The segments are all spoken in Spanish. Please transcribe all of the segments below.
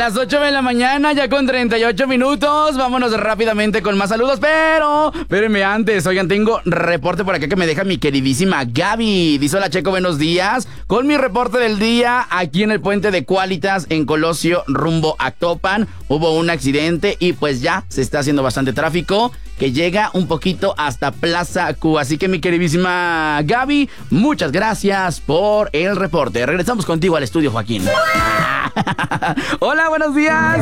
Las 8 de la mañana, ya con 38 minutos. Vámonos rápidamente con más saludos, pero espérenme antes. Oigan, tengo reporte por acá que me deja mi queridísima Gaby. Dice: hola, Checo, buenos días. Con mi reporte del día, aquí en el puente de Quálitas, en Colosio, rumbo a Topan, hubo un accidente y pues ya se está haciendo bastante tráfico, que llega un poquito hasta Plaza Q. Así que, mi queridísima Gaby, muchas gracias por el reporte. Regresamos contigo al estudio, Joaquín. Hola, buenos días.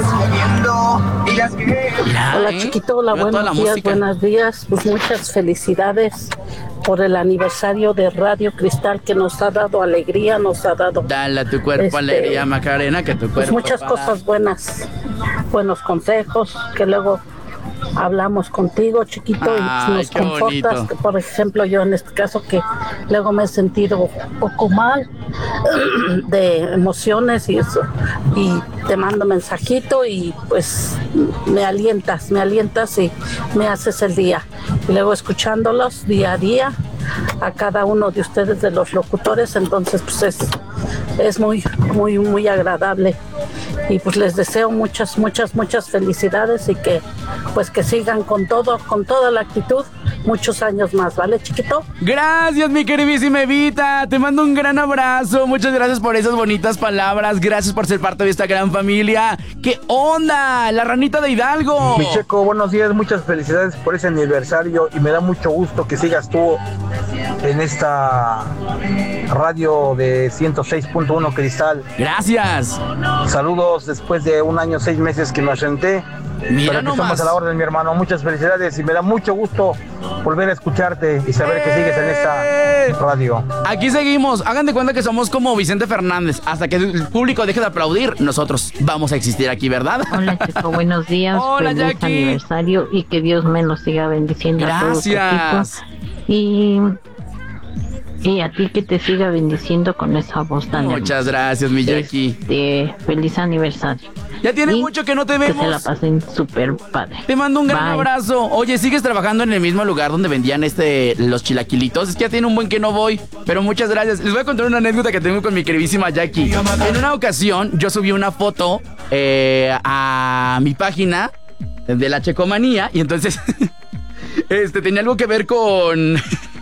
Hola, chiquito, hola, buenos días, buenos días. Pues muchas felicidades por el aniversario de Radio Cristal, que nos ha dado alegría, nos ha dado... Dale a tu cuerpo alegría, Macarena, que tu cuerpo... Pues muchas cosas buenas, buenos consejos, que luego hablamos contigo, chiquito, y nos confortas. Que, por ejemplo, yo en este caso, que luego me he sentido un poco mal de emociones y eso, y te mando mensajito y pues me alientas y me haces el día. Y luego escuchándolos día a día a cada uno de ustedes, de los locutores, entonces pues es muy agradable. Y pues les deseo muchas felicidades y que pues que sigan con toda la actitud muchos años más, ¿vale, chiquito? Gracias, mi queridísima Evita, te mando un gran abrazo, muchas gracias por esas bonitas palabras, gracias por ser parte de esta gran familia. ¿Qué onda? La ranita de Hidalgo. Mi Checo, buenos días, muchas felicidades por ese aniversario y me da mucho gusto que sigas tú en esta radio de 106.1 Cristal. Gracias. Saludos después de 1 año 6 meses que me ausenté. Mira, pero que estamos a la orden, mi hermano. Muchas felicidades y me da mucho gusto volver a escucharte y saber que sigues en esta radio. Aquí seguimos. Hagan de cuenta que somos como Vicente Fernández. Hasta que el público deje de aplaudir, nosotros vamos a existir aquí, ¿verdad? Hola, Checo, buenos días. Hola, feliz Jackie. Aniversario y que Dios me los siga bendiciendo. Gracias. A todos y a ti, que te siga bendiciendo con esa voz tan hermosa. Muchas gracias, mi Jackie. Feliz aniversario. Ya tiene mucho que no te vemos. Que se la pasen súper padre. Te mando un gran abrazo. Oye, ¿sigues trabajando en el mismo lugar donde vendían los chilaquilitos? Es que ya tiene un buen que no voy, pero muchas gracias. Les voy a contar una anécdota que tengo con mi queridísima Jackie. En una ocasión, yo subí una foto a mi página de la Checomanía y entonces tenía algo que ver con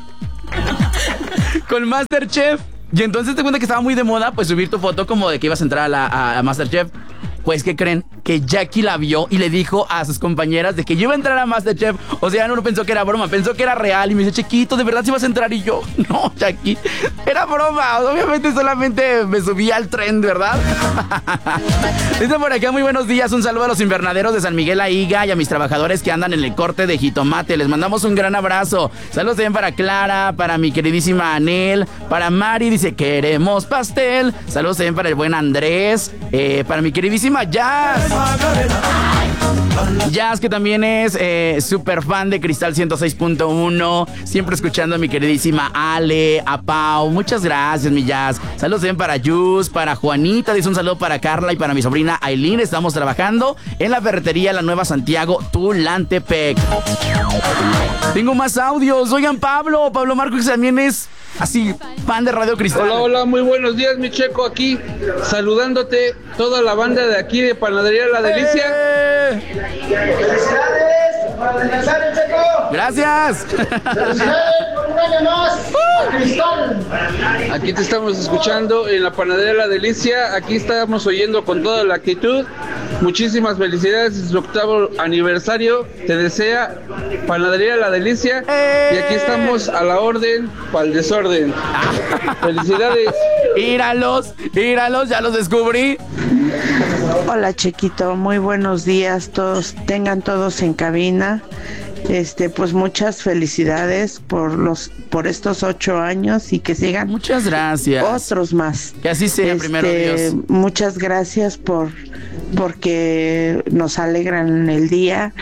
MasterChef. Y entonces te cuenta que estaba muy de moda pues subir tu foto como de que ibas a entrar a MasterChef. Pues, ¿qué creen? Que Jackie la vio y le dijo a sus compañeras de que yo iba a entrar a MasterChef. O sea, no pensó que era broma, pensó que era real. Y me dice: Chiquito, ¿de verdad si vas a entrar? Y yo: no, Jackie, era broma. Obviamente solamente me subí al tren, ¿verdad? Dice por acá: muy buenos días, un saludo a los invernaderos de San Miguel Aiga y a mis trabajadores que andan en el corte de jitomate. Les mandamos un gran abrazo. Saludos también para Clara, para mi queridísima Anel, para Mari, dice: queremos pastel. Saludos también para el buen Andrés, para mi queridísima Jazz. Jazz, que también es súper fan de Cristal 106.1, siempre escuchando a mi queridísima Ale, a Pau. Muchas gracias, mi Jazz. Saludos también para Jus, para Juanita, dice un saludo para Carla y para mi sobrina Aileen. Estamos trabajando en la ferretería La Nueva Santiago, Tulantepec. Tengo más audios. Oigan, Pablo Marcos también es así, fan de Radio Cristal. Hola, muy buenos días, mi Checo, aquí saludándote, toda la banda de aquí de Panadería La Delicia. ¡Felicidades por el aniversario, Checo! ¡Gracias! ¡Felicidades por un año más a Cristal! Aquí te estamos escuchando en la Panadería La Delicia, aquí estamos oyendo con toda la actitud. Muchísimas felicidades, es el 8º aniversario, te desea Panadería La Delicia, y aquí estamos a la orden para el desorden. Felicidades. Íralos, ya los descubrí. Hola, Chiquito, muy buenos días, tengan todos en cabina. Pues muchas felicidades por estos 8 años y que sigan. Muchas gracias. Otros más. Que así sea, primero Dios. Muchas gracias porque nos alegran el día.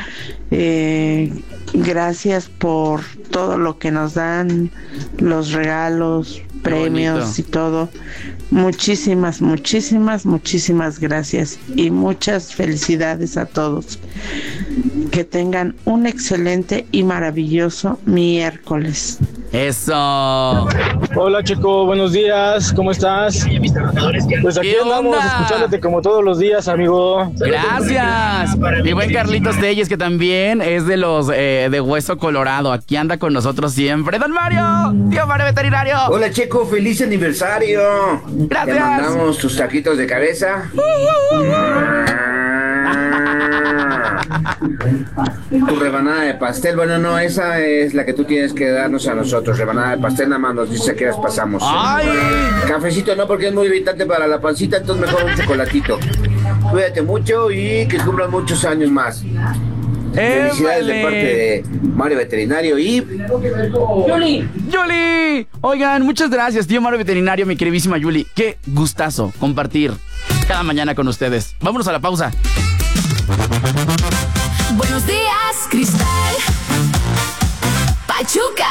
Gracias por todo lo que nos dan, los regalos, premios y todo. Muchísimas gracias y muchas felicidades a todos. Que tengan un excelente y maravilloso miércoles. Eso. Hola, Checo, buenos días, ¿cómo estás? Pues aquí andamos escuchándote como todos los días, amigo. Gracias. Mi buen Carlitos Telles, que también es de los de Hueso Colorado. Aquí anda con nosotros siempre. Don Mario, tío Mario Veterinario. Hola, Checo, feliz aniversario. Gracias. Te mandamos tus taquitos de cabeza. Tu rebanada de pastel, bueno, no, esa es la que tú tienes que darnos a nosotros. Rebanada de pastel, nada más nos dice que las pasamos. ¡Ay! Cafecito no, porque es muy irritante para la pancita, entonces mejor un chocolatito. Cuídate mucho y que cumplan muchos años más. Felicidades de parte de Mario Veterinario y Yuli. Oigan, muchas gracias, tío Mario Veterinario, mi queridísima Yuli. Qué gustazo compartir cada mañana con ustedes. Vámonos a la pausa. Buenos días, Cristal. Pachuca.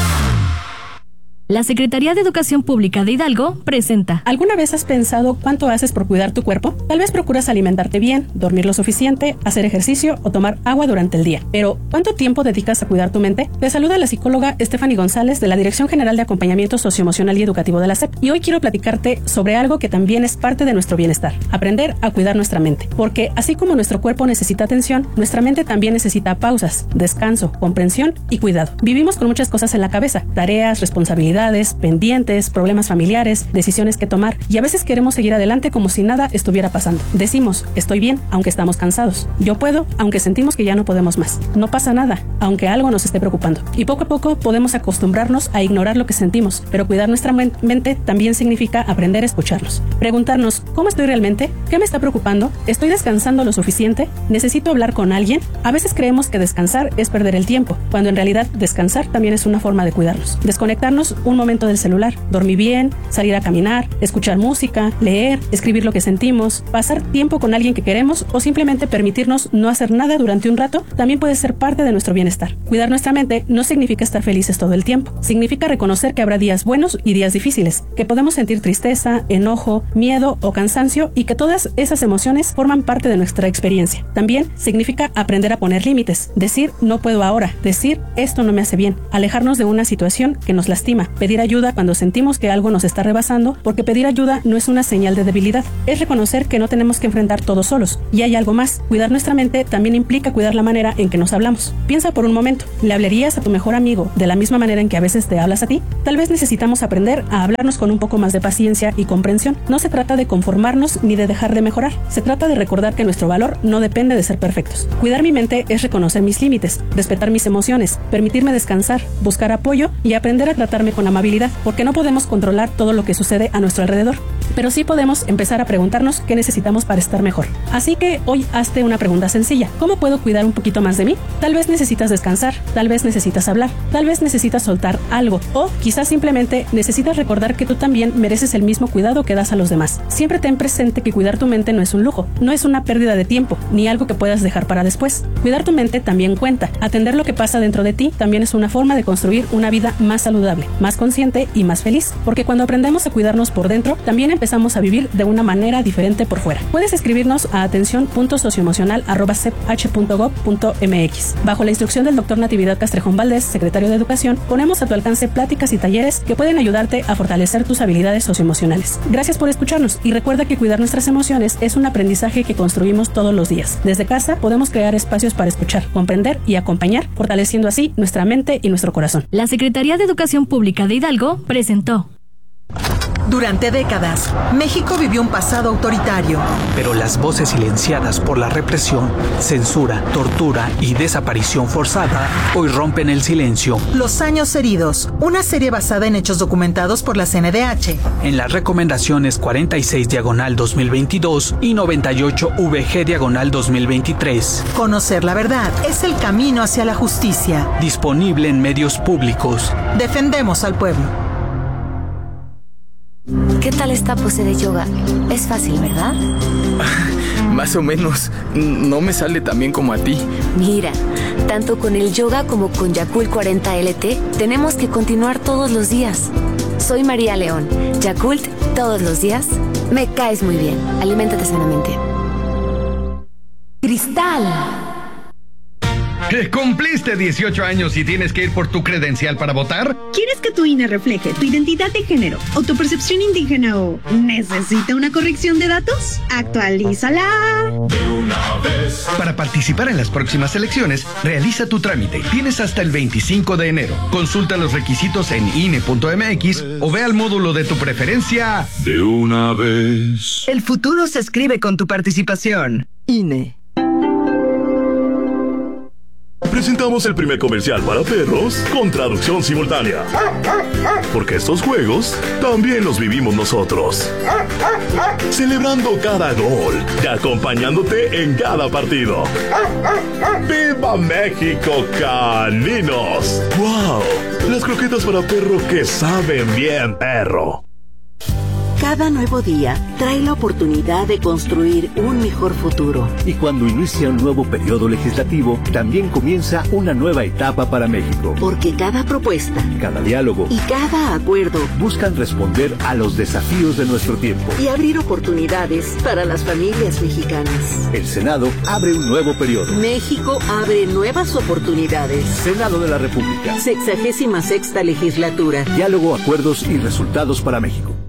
La Secretaría de Educación Pública de Hidalgo presenta. ¿Alguna vez has pensado cuánto haces por cuidar tu cuerpo? Tal vez procuras alimentarte bien, dormir lo suficiente, hacer ejercicio o tomar agua durante el día. Pero, ¿cuánto tiempo dedicas a cuidar tu mente? Te saluda la psicóloga Stephanie González de la Dirección General de Acompañamiento Socioemocional y Educativo de la SEP. Y hoy quiero platicarte sobre algo que también es parte de nuestro bienestar. Aprender a cuidar nuestra mente. Porque así como nuestro cuerpo necesita atención, nuestra mente también necesita pausas, descanso, comprensión y cuidado. Vivimos con muchas cosas en la cabeza. Tareas, responsabilidades, pendientes, problemas familiares, decisiones que tomar, y a veces queremos seguir adelante como si nada estuviera pasando. Decimos, estoy bien, aunque estamos cansados. Yo puedo, aunque sentimos que ya no podemos más. No pasa nada, aunque algo nos esté preocupando. Y poco a poco podemos acostumbrarnos a ignorar lo que sentimos, pero cuidar nuestra mente también significa aprender a escucharnos. Preguntarnos, ¿cómo estoy realmente? ¿Qué me está preocupando? ¿Estoy descansando lo suficiente? ¿Necesito hablar con alguien? A veces creemos que descansar es perder el tiempo, cuando en realidad descansar también es una forma de cuidarnos. Desconectarnos un momento del celular, dormir bien, salir a caminar, escuchar música, leer, escribir lo que sentimos, pasar tiempo con alguien que queremos o simplemente permitirnos no hacer nada durante un rato también puede ser parte de nuestro bienestar. Cuidar nuestra mente no significa estar felices todo el tiempo. Significa reconocer que habrá días buenos y días difíciles, que podemos sentir tristeza, enojo, miedo o cansancio y que todas esas emociones forman parte de nuestra experiencia. También significa aprender a poner límites, decir no puedo ahora, decir esto no me hace bien, alejarnos de una situación que nos lastima, pedir ayuda cuando sentimos que algo nos está rebasando, porque pedir ayuda no es una señal de debilidad, es reconocer que no tenemos que enfrentar todo solos. Y hay algo más, cuidar nuestra mente también implica cuidar la manera en que nos hablamos. Piensa por un momento, ¿le hablarías a tu mejor amigo de la misma manera en que a veces te hablas a ti? Tal vez necesitamos aprender a hablarnos con un poco más de paciencia y comprensión. No se trata de conformarnos ni de dejar de mejorar, se trata de recordar que nuestro valor no depende de ser perfectos. Cuidar mi mente es reconocer mis límites, respetar mis emociones, permitirme descansar, buscar apoyo y aprender a tratarme con amabilidad, porque no podemos controlar todo lo que sucede a nuestro alrededor, pero sí podemos empezar a preguntarnos qué necesitamos para estar mejor. Así que hoy hazte una pregunta sencilla: ¿cómo puedo cuidar un poquito más de mí? Tal vez necesitas descansar, tal vez necesitas hablar, tal vez necesitas soltar algo, o quizás simplemente necesitas recordar que tú también mereces el mismo cuidado que das a los demás. Siempre ten presente que cuidar tu mente no es un lujo, no es una pérdida de tiempo, ni algo que puedas dejar para después. Cuidar tu mente también cuenta. Atender lo que pasa dentro de ti también es una forma de construir una vida más saludable, más consciente y más feliz, porque cuando aprendemos a cuidarnos por dentro, también empezamos a vivir de una manera diferente por fuera. Puedes escribirnos a atención.socioemocional@sep.gov.mx. Bajo la instrucción del Dr. Natividad Castrejón Valdés, secretario de Educación, ponemos a tu alcance pláticas y talleres que pueden ayudarte a fortalecer tus habilidades socioemocionales. Gracias por escucharnos y recuerda que cuidar nuestras emociones es un aprendizaje que construimos todos los días. Desde casa podemos crear espacios para escuchar, comprender y acompañar, fortaleciendo así nuestra mente y nuestro corazón. La Secretaría de Educación Pública de Hidalgo presentó. Durante décadas, México vivió un pasado autoritario. Pero las voces silenciadas por la represión, censura, tortura y desaparición forzada hoy rompen el silencio. Los años heridos, una serie basada en hechos documentados por la CNDH. En las recomendaciones 46/2022 y 98/VG/2023. Conocer la verdad es el camino hacia la justicia. Disponible en medios públicos. Defendemos al pueblo. ¿Qué tal esta pose de yoga? Es fácil, ¿verdad? Más o menos. No me sale tan bien como a ti. Mira, tanto con el yoga como con Yakult 40 LT, tenemos que continuar todos los días. Soy María León. Yakult, todos los días. Me caes muy bien. Aliméntate sanamente. Cristal. ¿Cumpliste 18 años y tienes que ir por tu credencial para votar? ¿Quieres que tu INE refleje tu identidad de género o tu percepción indígena o necesita una corrección de datos? ¡Actualízala! Para participar en las próximas elecciones, realiza tu trámite. Tienes hasta el 25 de enero. Consulta los requisitos en INE.mx o ve al módulo de tu preferencia de una vez. El futuro se escribe con tu participación. INE. Presentamos el primer comercial para perros con traducción simultánea. Porque estos juegos también los vivimos nosotros. Celebrando cada gol y acompañándote en cada partido. ¡Viva México, caninos! ¡Wow! Las croquetas para perro que saben bien, perro. Cada nuevo día trae la oportunidad de construir un mejor futuro. Y cuando inicia un nuevo periodo legislativo, también comienza una nueva etapa para México. Porque cada propuesta, cada diálogo y cada acuerdo buscan responder a los desafíos de nuestro tiempo y abrir oportunidades para las familias mexicanas. El Senado abre un nuevo periodo. México abre nuevas oportunidades. Senado de la República. 66ª legislatura. Diálogo, acuerdos y resultados para México.